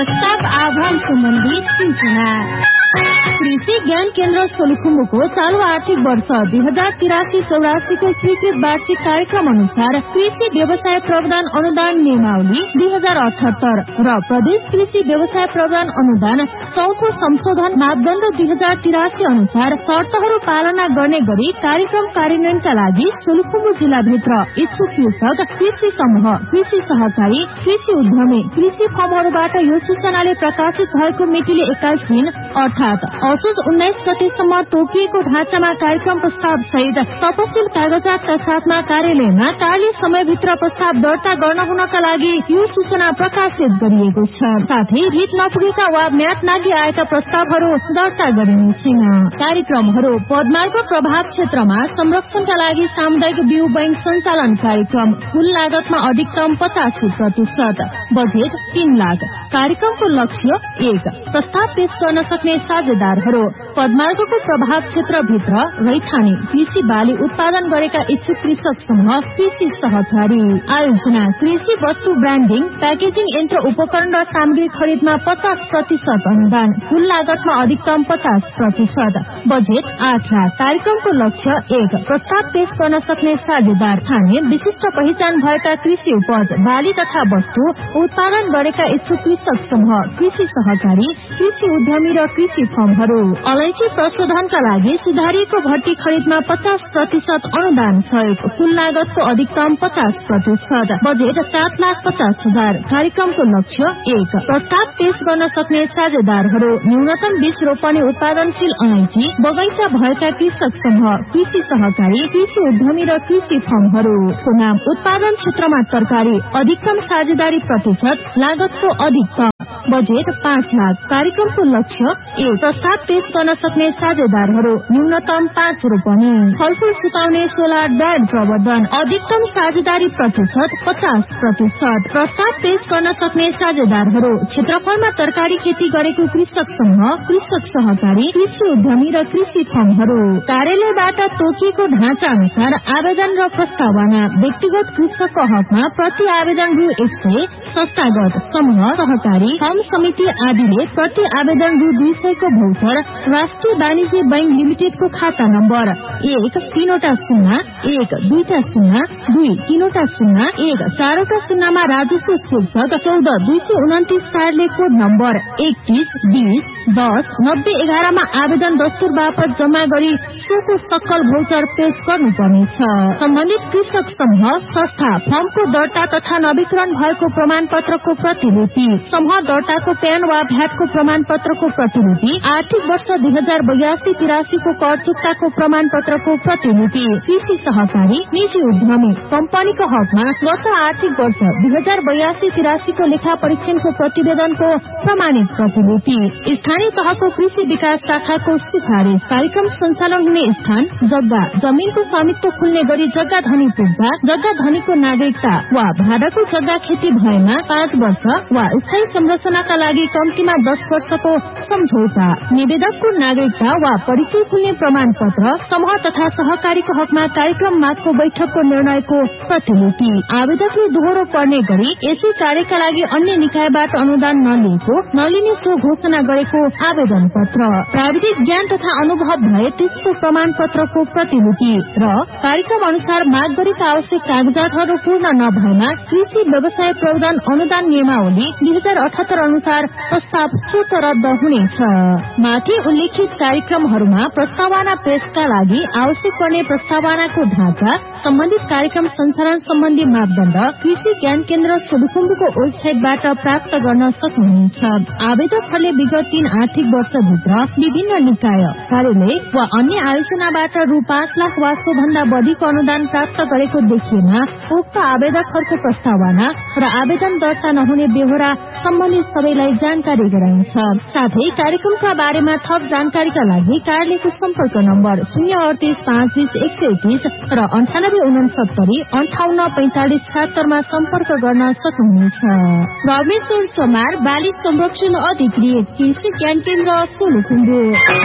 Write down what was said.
प्रस्ताव आह्वान सम्बन्धी सूचना। कृषि ज्ञान केन्द्र सोलुखुम्बुको चालू आर्थिक वर्ष 2083-84 को स्वीकृत वार्षिक कार्यक्रम अनुसार कृषि व्यवसाय प्रावधान अनुदान नियमावली 2078 र प्रदेश कृषि व्यवसाय प्रावधान अनुदान चौथो संशोधन मापदण्ड 2083 अनुसार शर्तहरू पालना गर्ने गरी कार्यक्रम कार्यान्वयनका लागि सोलुखुम्बु जिल्लाभित्र इच्छुक कृषक, कृषि समूह, कृषि सहकारी, कृषि उद्यमी, कृषि फर्महरूबाट यो सूचनाले प्रकाशित भएको मितिले 21 दिन अर्थात असोज 19 गतेसम्म तोकिएको ढाँचामा कार्यक्रम प्रस्ताव सहित तपसिल कागजातका साथमा कार्यालयमा कार्य समयभित्र प्रस्ताव दर्ता गर्न हुनका लागि यो सूचना प्रकाशित गरिएको छ। साथै रिट नपुगेका वा म्याद नागी आएका प्रस्तावहरू दर्ता गरिने छैन। कार्यक्रमहरू पदमार्ग प्रभाव क्षेत्रमा संरक्षणका लागि सामुदायिक बिउ बैंक सञ्चालन कार्यक्रम कुल लागतमा अधिकतम 85%, बजेट 3 लाख। कार्यक्रमको लक्ष्य 1 प्रस्ताव पेश गर्न सक्ने साझेदारहरू पदमार्गको प्रभाव क्षेत्रभित्र रैथाने कृषि बाली उत्पादन गरेका इच्छुक कृषक समूह, कृषि सहकारी। आयोजना कृषि वस्तु ब्रान्डिङ, प्याकेजिङ यन्त्र उपकरण र सामग्री खरिदमा 50% अनुदान, कुल लागतमा अधिकतम 50%, बजेट 8 लाख। कार्यक्रमको लक्ष्य 1 प्रस्ताव पेश गर्न सक्ने साझेदार थाने विशिष्ट पहिचान भएका कृषि उपज, बाली तथा वस्तु उत्पादन गरेका इच्छुक कृषक समूह, कृषि सहकारी, कृषि उद्यमी र कृषि फर्महरू। अलैँची प्रशोधनका लागि सुधारिएको भट्टी खरिदमा 50% अनुदान सहयोग, कुल लागतको अधिकतम 50%, बजेट 7,50,000। कार्यक्रमको लक्ष्य 1 प्रस्ताव पेश गर्न सक्ने साझेदारहरू न्यूनतम 20 रोपनी उत्पादनशील अलैँची बगैँचा भएका कृषक समूह, कृषि सहकारी, कृषि उद्यमी र कृषि फर्महरू। नाम उत्पादन क्षेत्रमा तरकारी अधिकतम साझेदारी प्रतिशत, लागतको अधिकतम, बजेट 5 लाख। कार्यक्रमको लक्ष्य 1 प्रस्ताव पेश गर्न सक्ने साझेदारहरू न्यूनतम 5 रोपनी। फलफूल सुकाउने सोलर ड्रायर प्रवर्धन अधिकतम साझेदारी प्रतिशत 50%। प्रस्ताव पेश गर्न सक्ने साझेदारहरू क्षेत्रफलमा तरकारी खेती गरेको कृषक समूह, कृषक सहकारी, कृषि उद्यमी र कृषि फर्महरू। कार्यालयबाट तोकिएको ढाँचा अनुसार आवेदन र प्रस्तावना व्यक्तिगत कृषकको हकमा प्रति आवेदन रु 100, संस्थागत समूह, सहकारी, फर्म समिति आदिले प्रति आवेदन रु 200 को भौचर राष्ट्रिय वाणिज्य बैंक लिमिटेडको खाता नम्बर 1-3-0-1-2-0-2-3-0-1-4 मा राजस्व शीर्षक 14-229 कार्यालय कोड नम्बर 31-20-10-90-11 मा आवेदन दस्तुर बापत जम्मा गरी सोको सक्कल भौचर पेश गर्नुपर्नेछ। सम्बन्धित कृषक समूह, संस्था, फर्मको दर्ता तथा नवीकरण भएको प्रमाण पत्रको प्रतिलिपि, समूह दर्ताको प्यान वा भ्याटको प्रमाण पत्रको प्रतिलिपि, आर्थिक वर्ष 2082-83 को कर चुक्ताको प्रमाण पत्रको प्रतिलिपि, कृषि सहकारी, निजी उद्यमी, कम्पनीको हकमा गत आर्थिक वर्ष 2082-83 को लेखा परीक्षणको प्रतिवेदनको प्रमाणित प्रतिलिपि, स्थानीय तहको कृषि विकास शाखाको सिफारिस, कार्यक्रम सञ्चालन हुने स्थान, जग्गा, जमीनको स्वामित्व खुल्ने गरी जग्गा धनी पुग्दा, जग्गा धनीको नागरिकता वा भाडाको जग्गा खेती भएमा 5 वर्ष वा स्थायी संरचनाका लागि कम्तीमा 10 वर्षको सम्झौता, निवेदकको नागरिकता वा परिचय खुल्ने प्रमाण पत्र, समूह तथा सहकारीको हकमा कार्यक्रम मागको बैठकको निर्णयको प्रतिलिपि, आवेदकले दोहोरो पर्ने गरी यसै कार्यका लागि अन्य निकायबाट अनुदान नलिने सो घोषणा गरेको आवेदन पत्र, प्राविधिक ज्ञान तथा अनुभव भए त्यसको प्रमाण पत्रको प्रतिलिपि र कार्यक्रम अनुसार माग गरेका आवश्यक कागजातहरू पूर्ण नभएमा कृषि व्यवसाय प्रावधान अनुदान नियमावली 2078 अनुसार प्रस्ताव स्वतः रद्द हुनेछ। माथि उल्लेखित कार्यक्रमहरूमा प्रस्तावना पेशका लागि आवश्यक पर्ने प्रस्तावनाको ढाँचा, सम्बन्धित कार्यक्रम सञ्चालन सम्बन्धी मापदण्ड कृषि ज्ञान केन्द्र सोलुखुम्बुको वेबसाइटबाट प्राप्त गर्न सक्नुहुनेछ। आवेदकहरूले विगत 3 आर्थिक वर्षभित्र विभिन्न निकाय, कार्यालय वा अन्य आयोजनाबाट रु 5 लाख वा सोभन्दा बढीको अनुदान प्राप्त गरेको देखिएमा उक्त आवेदकहरूको प्रस्तावना र आवेदन दर्ता नहुने बेहोरा सम्बन्धित सबैलाई जानकारी गराइन्छ। साथै कार्यक्रमका बारेमा थप जानकारीका लागि कार्यालयको सम्पर्क नम्बर 038-520-131 र 98-69-58-45-76 मा सम्पर्क गर्न सक्नुहुनेछ। रमेश चमार, बाली संरक्षण अधिकृत, कृषि ज्ञान केन्द्र सोलुखुम्बु।